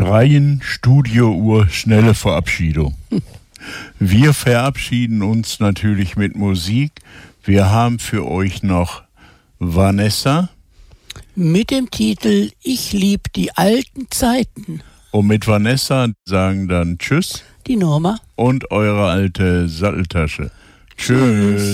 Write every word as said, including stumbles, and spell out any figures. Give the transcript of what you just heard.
Schreien, Studiouhr, schnelle Verabschiedung. Wir verabschieden uns natürlich mit Musik. Wir haben für euch noch Vanessa. Mit dem Titel Ich lieb die alten Zeiten. Und mit Vanessa sagen dann Tschüss. Die Norma. Und eure alte Satteltasche. Tschüss.